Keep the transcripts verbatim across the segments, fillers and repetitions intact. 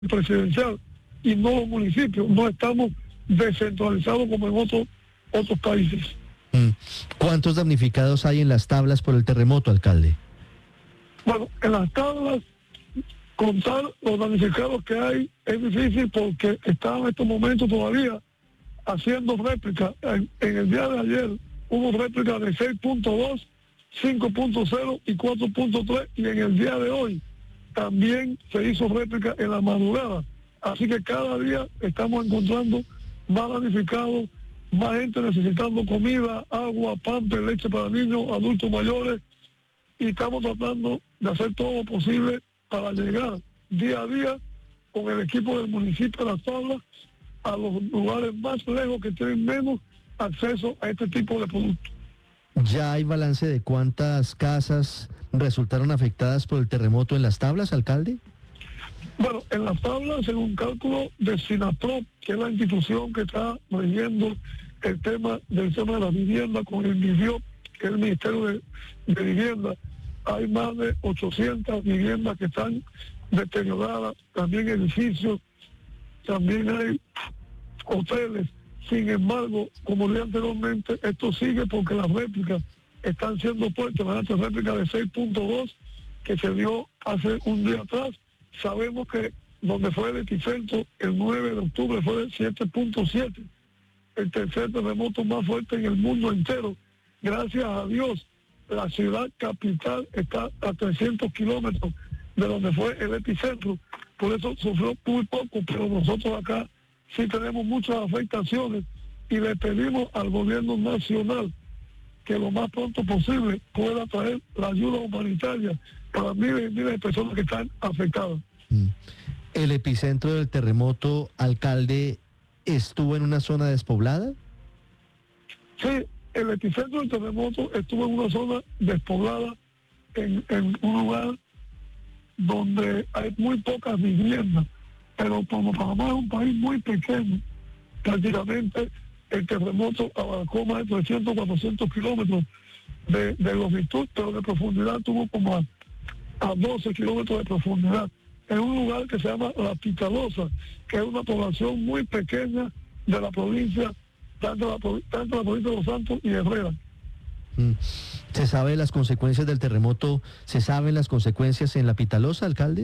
presidencial y no los municipios. No estamos descentralizados como en otros otros países. ¿Cuántos damnificados hay en las tablas por el terremoto, alcalde? Bueno, en las tablas, contar los damnificados que hay es difícil porque están en estos momentos todavía haciendo réplicas. En, en el día de ayer hubo réplicas de seis punto dos, cinco punto cero y cuatro punto tres, y en el día de hoy también se hizo réplica en la madrugada. Así que cada día estamos encontrando más damnificados, más gente necesitando comida, agua, pan, leche para niños, adultos mayores, y estamos tratando de hacer todo lo posible para llegar día a día con el equipo del municipio de Las Tablas a los lugares más lejos que tienen menos acceso a este tipo de productos. ¿Ya hay balance de cuántas casas resultaron afectadas por el terremoto en Las Tablas, alcalde? Bueno, en Las Tablas, en un cálculo de SINAPROP, que es la institución que está rigiendo el tema del tema de la vivienda con el MIVIOP, que es el Ministerio de, de Vivienda, hay más de ochocientas viviendas que están deterioradas, también edificios, también hay hoteles. Sin embargo, como dije anteriormente, esto sigue porque las réplicas están siendo puestas. La réplica de seis punto dos que se dio hace un día atrás, sabemos que donde fue el epicentro el nueve de octubre fue de siete punto siete, el tercer terremoto más fuerte en el mundo entero. Gracias a Dios, la ciudad capital está a trescientos kilómetros de donde fue el epicentro, por eso sufrió muy poco, pero nosotros acá sí tenemos muchas afectaciones y le pedimos al gobierno nacional que lo más pronto posible pueda traer la ayuda humanitaria para miles y miles de personas que están afectadas. ¿El epicentro del terremoto, alcalde, estuvo en una zona despoblada? Sí, el epicentro del terremoto estuvo en una zona despoblada, en, en un lugar donde hay muy pocas viviendas, pero como Panamá es un país muy pequeño, prácticamente el terremoto abarcó más de trescientos, cuatrocientos kilómetros de, de longitud, pero de profundidad tuvo como a, a doce kilómetros de profundidad. Es un lugar que se llama La Pitalosa, que es una población muy pequeña de la provincia, tanto la, tanto la provincia de Los Santos y Herrera. ¿Se sabe las consecuencias del terremoto? ¿Se saben las consecuencias en La Pitalosa, alcalde?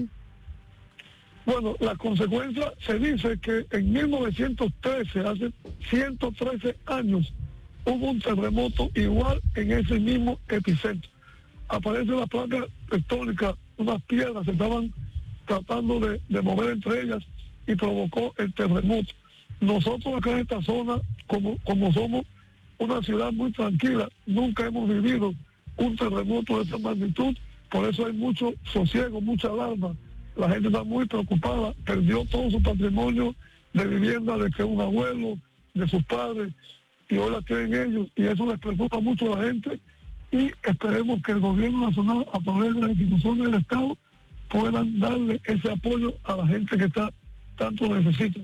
Bueno, la consecuencia se dice que en mil novecientos trece, hace ciento trece años, hubo un terremoto igual en ese mismo epicentro. Aparece la placa tectónica, unas piedras se estaban tratando de, de mover entre ellas y provocó el terremoto. Nosotros acá en esta zona, como, como somos una ciudad muy tranquila, nunca hemos vivido un terremoto de esta magnitud, por eso hay mucho sosiego, mucha alarma. La gente está muy preocupada, perdió todo su patrimonio de vivienda, de que un abuelo, de sus padres, y hoy la tienen ellos, y eso les preocupa mucho a la gente, y esperemos que el gobierno nacional, a través de las instituciones del Estado, puedan darle ese apoyo a la gente que está tanto necesita.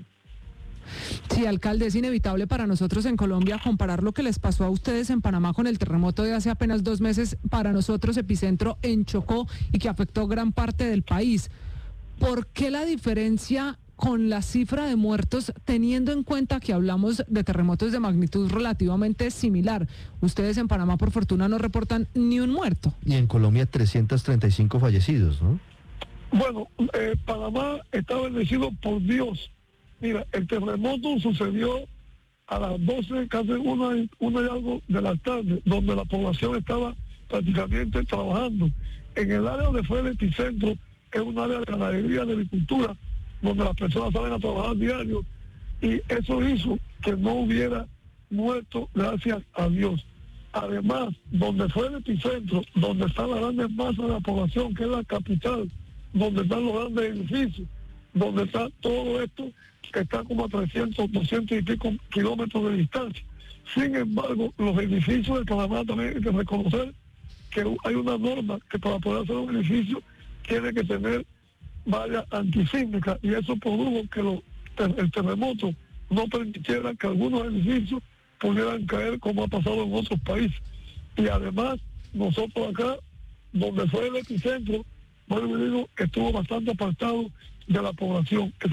Sí, alcalde, es inevitable para nosotros en Colombia comparar lo que les pasó a ustedes en Panamá con el terremoto de hace apenas dos meses, para nosotros epicentro en Chocó y que afectó gran parte del país. ¿Por qué la diferencia con la cifra de muertos, teniendo en cuenta que hablamos de terremotos de magnitud relativamente similar? Ustedes en Panamá, por fortuna, no reportan ni un muerto. Y en Colombia trescientos treinta y cinco fallecidos, ¿no? Bueno, eh, Panamá está bendecido por Dios. Mira, el terremoto sucedió a las doce, casi una y, una y algo de la tarde, donde la población estaba prácticamente trabajando. En el área donde fue el epicentro, es un área de ganadería, de agricultura, donde las personas salen a trabajar diario, y eso hizo que no hubiera muerto, gracias a Dios. Además, donde fue el epicentro, donde están las grandes masas de la población, que es la capital, donde están los grandes edificios, donde está todo esto, que está como a trescientos, doscientos y pico kilómetros de distancia. Sin embargo, los edificios de Panamá también hay que reconocer que hay una norma que para poder hacer un edificio tiene que tener vallas antisísmicas, y eso produjo que lo, el terremoto no permitiera que algunos edificios pudieran caer como ha pasado en otros países. Y además, nosotros acá, donde fue el epicentro, bueno, digo, estuvo bastante apartado, de la población.